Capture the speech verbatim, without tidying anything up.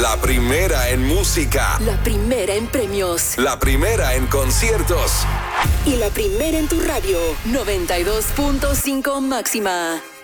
La primera en música. La primera en premios. La primera en conciertos. Y la primera en tu radio. noventa y dos punto cinco máxima.